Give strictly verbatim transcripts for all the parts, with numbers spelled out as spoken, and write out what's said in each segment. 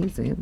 fíjense.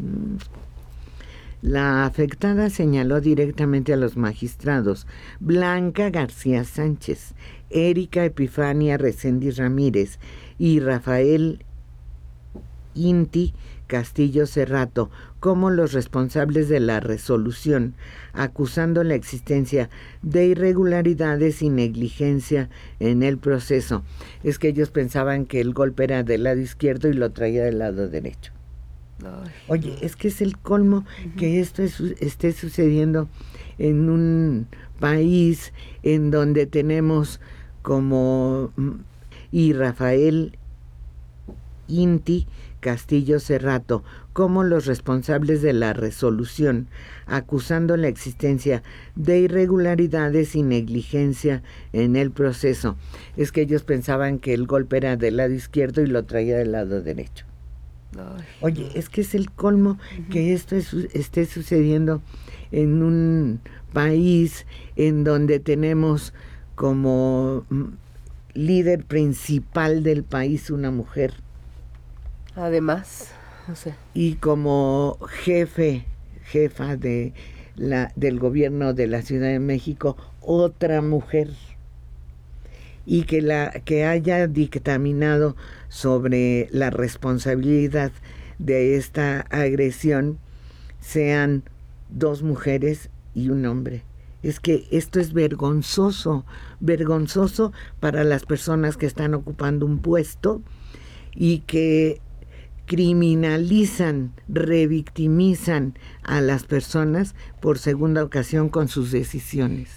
La afectada señaló directamente a los magistrados Blanca García Sánchez, Erika Epifania Reséndiz Ramírez y Rafael Inti Castillo Cerrato como los responsables de la resolución, acusando la existencia de irregularidades y negligencia en el proceso. Es que ellos pensaban que el golpe era del lado izquierdo y lo traía del lado derecho. Ay, Oye, no. Es que es el colmo uh-huh. que esto es, esté sucediendo en un país en donde tenemos como y Rafael Inti Castillo Cerrato como los responsables de la resolución, acusando la existencia de irregularidades y negligencia en el proceso. Es que ellos pensaban que el golpe era del lado izquierdo y lo traía del lado derecho. Ay, Oye, no. es que es el colmo uh-huh. que esto es, esté sucediendo en un país en donde tenemos como líder principal del país una mujer. Además, o sea. Y como jefe, jefa de la, del gobierno de la Ciudad de México, otra mujer. Y que, la, que haya dictaminado sobre la responsabilidad de esta agresión sean dos mujeres y un hombre. Es que esto es vergonzoso, vergonzoso para las personas que están ocupando un puesto y que criminalizan, revictimizan a las personas por segunda ocasión con sus decisiones.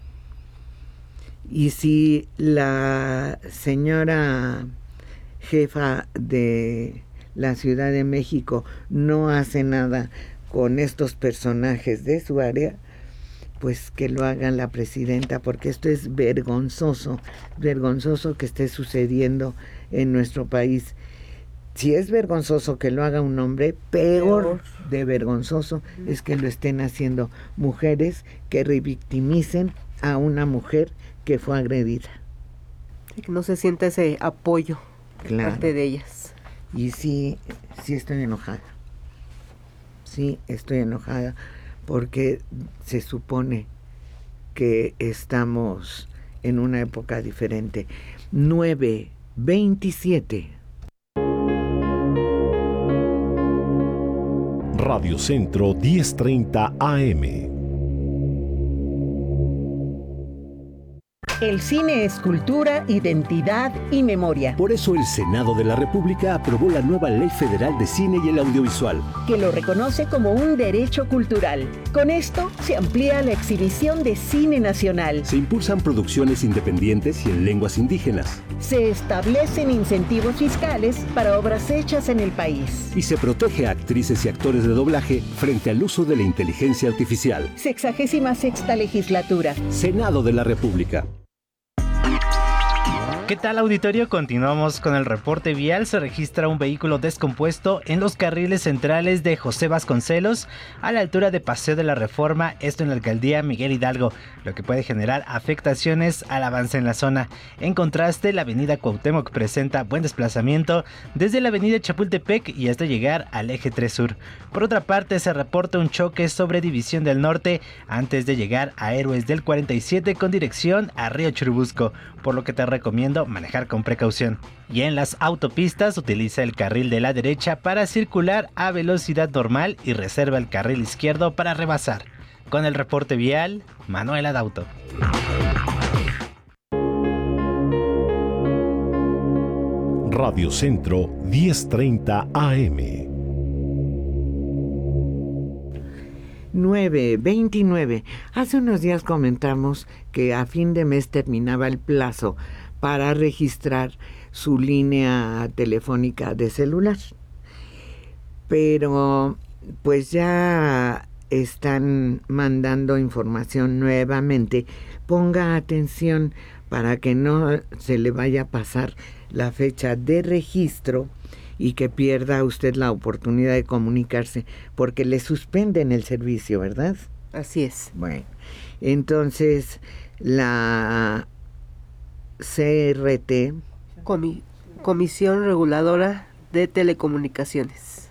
Y si la señora jefa de la Ciudad de México no hace nada con estos personajes de su área, pues que lo haga la presidenta, porque esto es vergonzoso, vergonzoso que esté sucediendo en nuestro país. Si es vergonzoso que lo haga un hombre, peor de vergonzoso es que lo estén haciendo mujeres que revictimicen a una mujer que fue agredida. Que no se sienta ese apoyo claro. de parte de ellas. Y sí, sí estoy enojada. Sí, estoy enojada porque se supone que estamos en una época diferente. nueve veintisiete. Radio Centro diez treinta A M. El cine es cultura, identidad y memoria. Por eso el Senado de la República aprobó la nueva Ley Federal de Cine y el Audiovisual, que lo reconoce como un derecho cultural. Con esto se amplía la exhibición de cine nacional. Se impulsan producciones independientes y en lenguas indígenas. Se establecen incentivos fiscales para obras hechas en el país. Y se protege a actrices y actores de doblaje frente al uso de la inteligencia artificial. Sexagésima sexta legislatura. Senado de la República. ¿Qué tal, auditorio? Continuamos con el reporte vial. Se registra un vehículo descompuesto en los carriles centrales de José Vasconcelos a la altura de Paseo de la Reforma, esto en la alcaldía Miguel Hidalgo, lo que puede generar afectaciones al avance en la zona. En contraste, la avenida Cuauhtémoc presenta buen desplazamiento desde la avenida Chapultepec y hasta llegar al eje tres sur. Por otra parte, se reporta un choque sobre División del Norte antes de llegar a Héroes del cuarenta y siete con dirección a Río Churubusco, por lo que te recomiendo manejar con precaución. Y en las autopistas utiliza el carril de la derecha para circular a velocidad normal y reserva el carril izquierdo para rebasar. Con el reporte vial, Manuel Adauto. Radio Centro diez treinta A M. nueve veintinueve. Hace unos días comentamos que a fin de mes terminaba el plazo para registrar su línea telefónica de celular. Pero pues ya están mandando información nuevamente. Ponga atención para que no se le vaya a pasar la fecha de registro y que pierda usted la oportunidad de comunicarse, porque le suspenden el servicio, ¿verdad? Así es. Bueno, entonces la C R T, Comi- Comisión Reguladora de Telecomunicaciones,